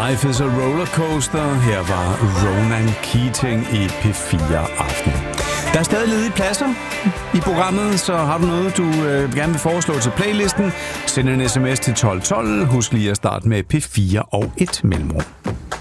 Life is a rollercoaster. Her var Ronan Keating i P4 Aften. Der er stadig ledige pladser i programmet, så har du noget, du gerne vil foreslå til playlisten, send en sms til 1212. Husk lige at starte med P4 og et mellemrum.